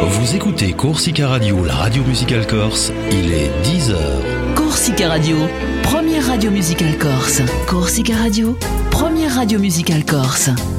Vous écoutez Corsica Radio, la radio musicale corse, il est 10h. Corsica Radio, première radio musicale corse. Corsica Radio, première radio musicale corse.